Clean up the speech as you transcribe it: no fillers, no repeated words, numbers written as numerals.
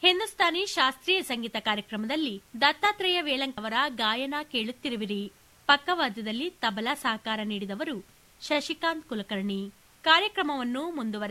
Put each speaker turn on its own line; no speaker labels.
ಹಿಂದೂಸ್ತಾನಿ ಶಾಸ್ತ್ರೀಯ ಸಂಗೀತ ಕಾರ್ಯಕ್ರಮದಲ್ಲಿ ದತ್ತಾತ್ರೇಯ ವೇಲಂಕ್ ಅವರ ಗಾಯನ ಕೇಳುತ್ತಿರುವಿರಿ. ಪಕ್ಕವಾದ್ಯದಲ್ಲಿ ತಬಲಾ ಸಹಕಾರ ನೀಡಿದವರು ಶಶಿಕಾಂತ್ ಕುಲಕರ್ಣಿ. ಕಾರ್ಯಕ್ರಮವನ್ನು ಮುಂದುವರೆಸಿ